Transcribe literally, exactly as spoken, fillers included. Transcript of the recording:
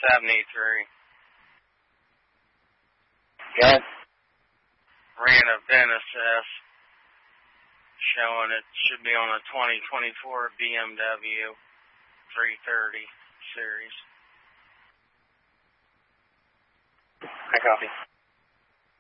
seventy-three. Good. Ran a Genesis showing it should be on a twenty twenty-four B M W three thirty series. I copy.